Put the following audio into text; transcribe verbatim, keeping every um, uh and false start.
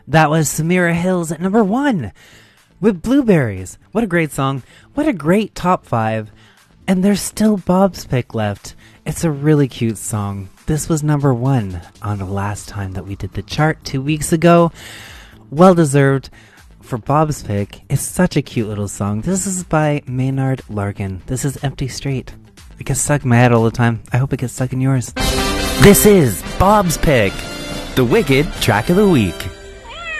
That was Samira Hills at number one with Blueberries. What a great song. What a great top five. And there's still Bob's Pick left. It's a really cute song. This was number one on the last time that we did the chart two weeks ago. Well deserved for Bob's Pick. It's such a cute little song. This is by Maynard Larkin. This is Empty Street. It gets stuck in my head all the time. I hope it gets stuck in yours. This is Bob's Pick, the Wicked Track of the Week.